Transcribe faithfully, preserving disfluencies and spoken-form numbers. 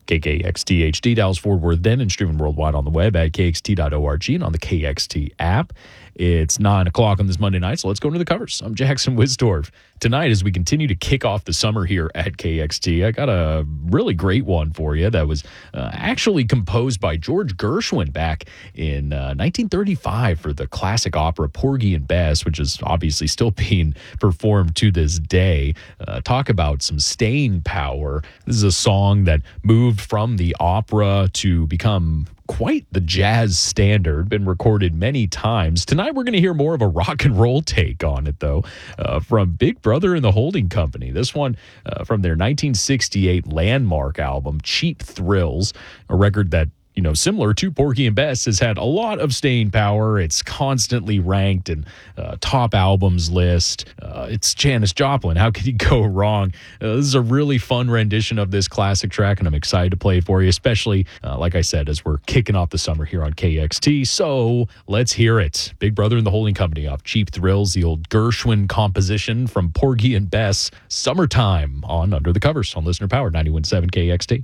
K K X T H D, Dallas Fort Worth, then, and streaming worldwide on the web at K X T dot org and on the K X T app. It's nine o'clock on this Monday night, so let's go into the covers. I'm Jackson Wisdorf. Tonight, as we continue to kick off the summer here at K X T, I got a really great one for you that was uh, actually composed by George Gershwin back in uh, nineteen thirty-five for the classic opera Porgy and Bess, which is obviously still being performed to this day. Uh, talk about some staying power. This is a song that moved from the opera to become quite the jazz standard, been recorded many times. Tonight, we're going to hear more of a rock and roll take on it, though, uh, from Big Brother and the Holding Company. This one uh, from their nineteen sixty-eight landmark album, Cheap Thrills, a record that, you know, similar to Porgy and Bess, has had a lot of staying power. It's constantly ranked in uh, top albums list. Uh, it's Janis Joplin. How could you go wrong? Uh, this is a really fun rendition of this classic track, and I'm excited to play it for you, especially, uh, like I said, as we're kicking off the summer here on K X T. So let's hear it. Big Brother and the Holding Company off Cheap Thrills, the old Gershwin composition from Porgy and Bess, Summertime, on Under the Covers on Listener Powered ninety-one point seven K X T.